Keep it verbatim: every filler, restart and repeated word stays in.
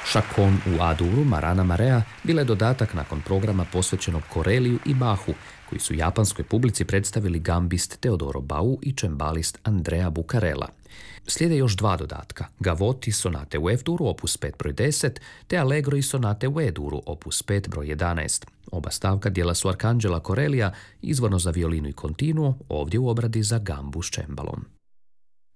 Chaconne u A-duru Marana Marea bila je dodatak nakon programa posvećenog Corelliju i Bachu, koji su japanskoj publici predstavili gambist Teodoro Bau i čembalist Andrea Bucarella. Slijede još dva dodatka, Gavotti sonate u F-duru opus pet broj deset te Allegro i sonate u E-duru opus pet broj jedanaest. Oba stavka dijela su Arcangela Corellija, izvorno za violinu i continuo, ovdje u obradi za gambu s čembalom.